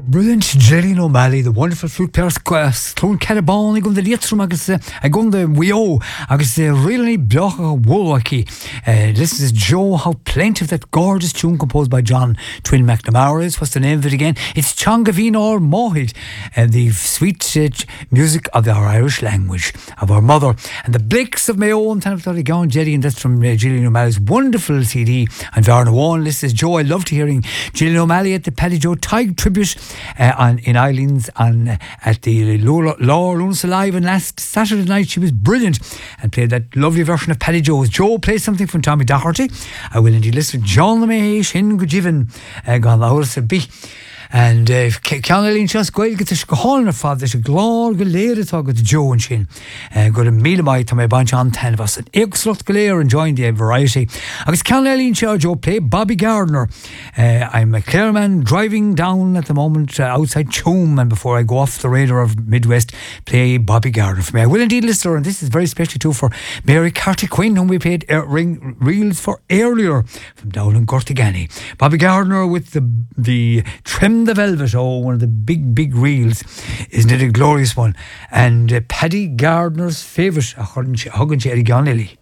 Brilliant Gillian O'Malley, the wonderful flute player, Clone Cannabon, I go the Lietrum, I go the Wio, I guess the really Blocha Woolwaki. This is Joe, how plaintive that gorgeous tune composed by John Twin McNamara is. What's the name of it again? It's Changavina or Mohid, the sweet music of our Irish language, of our mother. And the Blicks of Mayo and Tanaflori Gown Jelly, and that's from Gillian O'Malley's wonderful CD. And Varna One, this is Joe. I loved hearing Gillian O'Malley at the Paddy Joe Tig tribute in Islands at the Law Lunas Alive, and last Saturday night she was brilliant and played that lovely version of Paddy Joe's. Joe plays something from Tommy Doherty. I will indeed listen to John LeMay, Shin Gujivin, Gone the House of B. And Canalin just go get the Scohana father, the Glor Galera talk with Joe and Shin. Go to Milamai to my bunch on 10 of us. And Exlot Galera enjoying the variety. I was Canalin Joe play Bobby Gardner. I'm a Clareman driving down at the moment outside Choom, and before I go off the radar of Midwest, play Bobby Gardner for me. I will indeed listen, and this is very special too for Mary Carty Quinn, whom we played ring reels for earlier from down in Gortigani. Bobby Gardner with the Trim the Velvet, one of the big reels. Isn't it a glorious one? And Paddy Gardner's favourite, Huggin Cherry Gonelli.